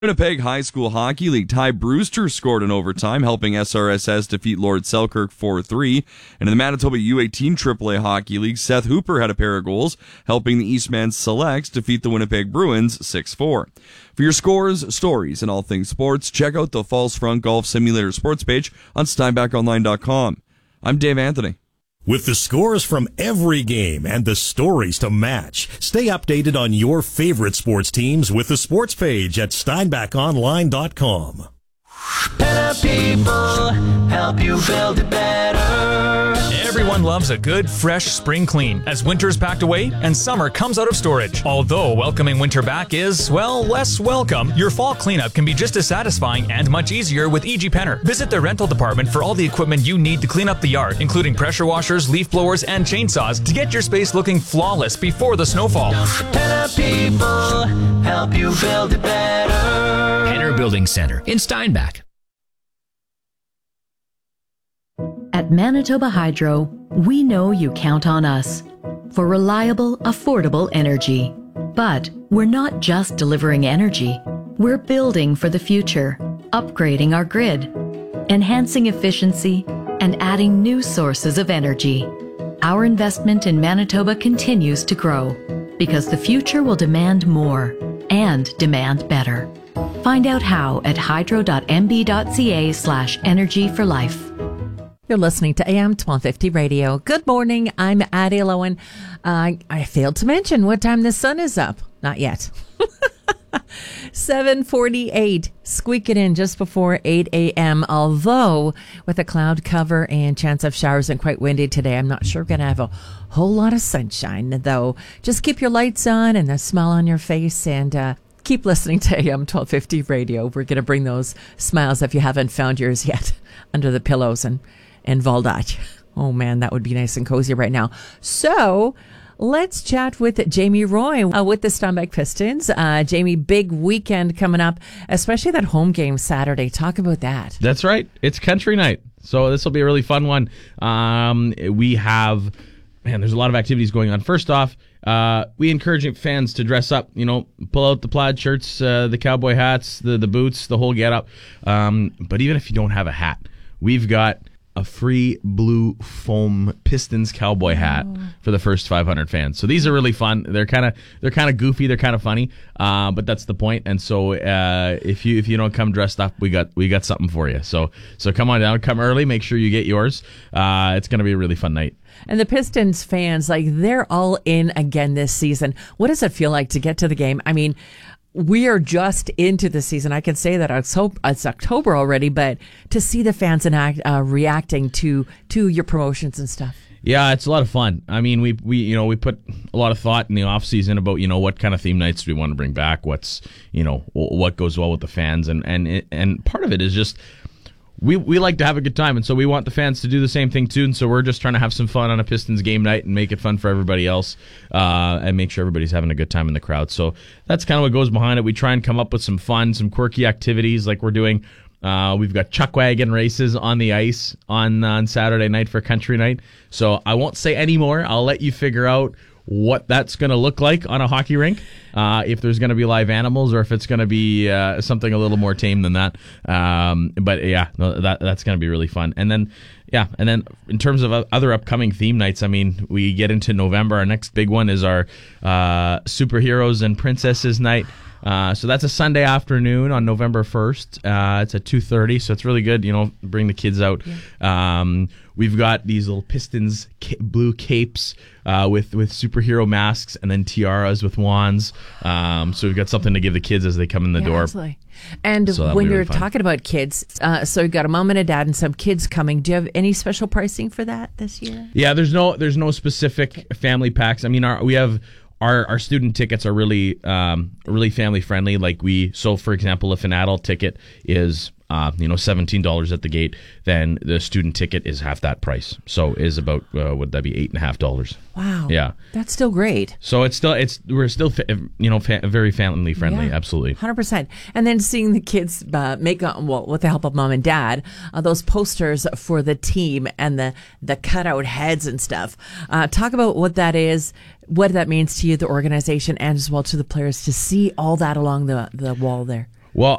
Winnipeg High School Hockey League, Ty Brewster scored in overtime, helping SRSS defeat Lord Selkirk 4-3. And in the Manitoba U18 AAA Hockey League, Seth Hooper had a pair of goals, helping the Eastman Selects defeat the Winnipeg Bruins 6-4. For your scores, stories, and all things sports, check out the Falls Front Golf Simulator sports page on SteinbachOnline.com. I'm Dave Anthony. With the scores from every game and the stories to match, stay updated on your favorite sports teams with the sports page at SteinbachOnline.com. Better people help you build it better. Everyone loves a good, fresh spring clean as winter's packed away and summer comes out of storage. Although welcoming winter back is, well, less welcome, your fall cleanup can be just as satisfying and much easier with E.G. Penner. Visit their rental department for all the equipment you need to clean up the yard, including pressure washers, leaf blowers, and chainsaws to get your space looking flawless before the snowfall. Better people help you build it better. Penner Building Center in Steinbach. At Manitoba Hydro, we know you count on us for reliable, affordable energy. But we're not just delivering energy. We're building for the future, upgrading our grid, enhancing efficiency, and adding new sources of energy. Our investment in Manitoba continues to grow because the future will demand more and demand better. Find out how at hydro.mb.ca/energy for life. You're listening to AM 1250 Radio. Good morning. I'm Addie Lowen. I failed to mention what time the sun is up. Not yet. 7:48. Squeak it in just before 8 a.m. Although with a cloud cover and chance of showers and quite windy today, I'm not sure we're going to have a whole lot of sunshine, though. Just keep your lights on and a smile on your face and keep listening to AM 1250 Radio. We're going to bring those smiles, if you haven't found yours yet, under the pillows and Valdaj. Oh man, that would be nice and cozy right now. So let's chat with Jamie Roy with the Steinbach Pistons. Jamie, big weekend coming up, especially that home game Saturday. Talk about that. That's right. It's country night. So this will be a really fun one. We have, there's a lot of activities going on. First off, we encourage fans to dress up, pull out the plaid shirts, the cowboy hats, the boots, the whole get up. But even if you don't have a hat, we've got a free blue foam Pistons cowboy hat for the first 500 fans. So these are really fun. They're kind of goofy. They're kind of funny. But that's the point. And so if you don't come dressed up, we got something for you. So come on down, come early. Make sure you get yours. It's going to be a really fun night. And the Pistons fans, they're all in again this season. What does it feel like to get to the game? I mean, we are just into the season. I can say that it's October already, but to see the fans reacting to your promotions and stuff. Yeah, it's a lot of fun. I mean, we put a lot of thought in the off season about what kind of theme nights do we want to bring back. What's what goes well with the fans, and part of it is just we like to have a good time, and so we want the fans to do the same thing too. And so we're just trying to have some fun on a Pistons game night and make it fun for everybody else, and make sure everybody's having a good time in the crowd. So that's kind of what goes behind it. We try and come up with some fun, some quirky activities like we're doing. We've got chuck wagon races on the ice on Saturday night for country night. So I won't say any more. I'll let you figure out what that's going to look like on a hockey rink, if there's going to be live animals or if it's going to be something a little more tame than that. But yeah, no, that's going to be really fun. And then in terms of other upcoming theme nights, I mean, we get into November. Our next big one is our Superheroes and Princesses night. So that's a Sunday afternoon on November 1st. It's at 2:30, so it's really good. Bring the kids out. Yeah. We've got these little Pistons blue capes with superhero masks and then tiaras with wands. So we've got something to give the kids as they come in the door. Absolutely. And so when you're talking about kids, so you've got a mom and a dad and some kids coming. Do you have any special pricing for that this year? Yeah, there's no specific family packs. I mean, Our student tickets are really family friendly. So for example, if an adult ticket is $17 at the gate, then the student ticket is half that price. So is about would that be $8.50? Wow. Yeah, that's still great. So we're still very family friendly. Yeah, absolutely, 100%. And then seeing the kids make with the help of mom and dad those posters for the team and the cutout heads and stuff. Talk about what that is, what that means to you, the organization, and as well to the players to see all that along the wall there. Well,